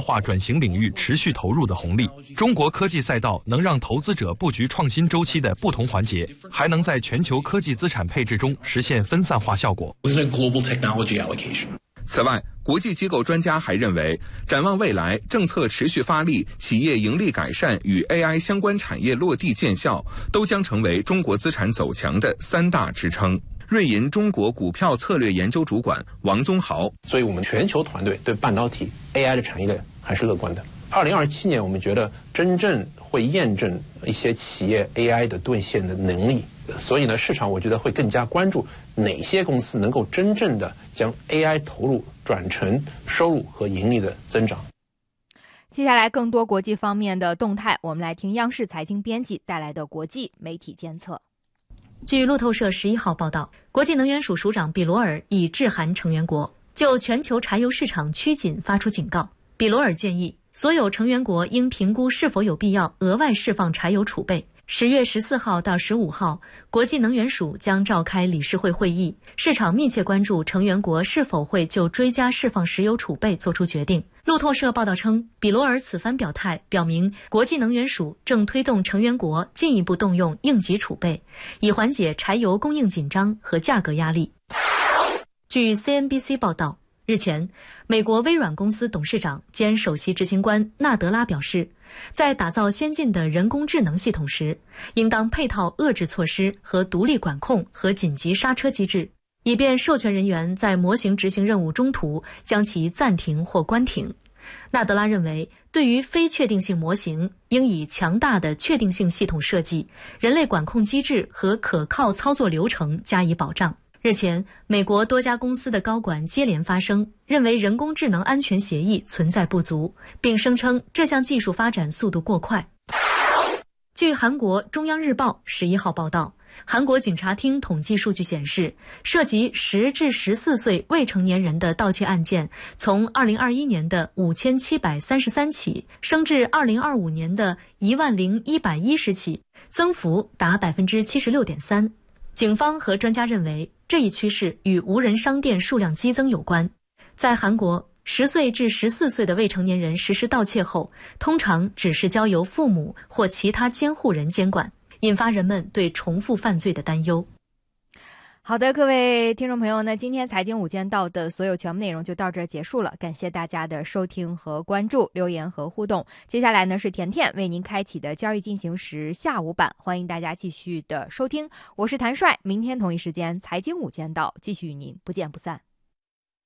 化转型领域持续投入的红利。中国科技赛道能让投资者布局创新周期的不同环节，还能在全球科技资产配置中实现分散化效果。 此外，国际机构专家还认为，展望未来，政策持续发力，企业盈利改善与 AI 相关产业落地见效，都将成为中国资产走强的3大支撑。瑞银中国股票策略研究主管王宗豪， 所以我们全球团队对半导体 AI 的产业链还是乐观的。2027年，我们觉得真正会验证一些企业 AI 的兑现的能力，所以呢，市场我觉得会更加关注哪些公司能够真正的将 AI 投入转成收入和盈利的增长。 接下来更多国际方面的动态，我们来听央视财经编辑带来的国际媒体监测。 据路透社11号报道，国际能源署署长比罗尔已致函成员国，就全球柴油市场趋紧发出警告。比罗尔建议所有成员国应评估是否有必要额外释放柴油储备。10月14号到15号，国际能源署将召开理事会会议，市场密切关注成员国是否会就追加释放石油储备作出决定。路透社报道称，比罗尔此番表态表明，国际能源署正推动成员国进一步动用应急储备，以缓解柴油供应紧张和价格压力。据 CNBC 报道，日前，美国微软公司董事长兼首席执行官纳德拉表示，在打造先进的人工智能系统时，应当配套遏制措施和独立管控和紧急刹车机制，以便授权人员在模型执行任务中途将其暂停或关停。纳德拉认为，对于非确定性模型，应以强大的确定性系统设计、人类管控机制和可靠操作流程加以保障。日前，美国多家公司的高管接连发声，认为人工智能安全协议存在不足，并声称这项技术发展速度过快。据韩国中央日报11号报道，韩国警察厅统计数据显示，涉及10至14岁未成年人的盗窃案件从2021年的5733起升至2025年的10110起，增幅达 76.3%。警方和专家认为，这一趋势与无人商店数量激增有关。在韩国，10岁至14岁的未成年人实施盗窃后，通常只是交由父母或其他监护人监管，引发人们对重复犯罪的担忧。 好的，各位听众朋友，那今天财经午间到的所有全部内容就到这儿结束了，感谢大家的收听和关注、留言和互动。接下来呢是甜甜为您开启的交易进行时下午版，欢迎大家继续的收听，我是谭帅，明天同一时间财经午间到，继续与您不见不散。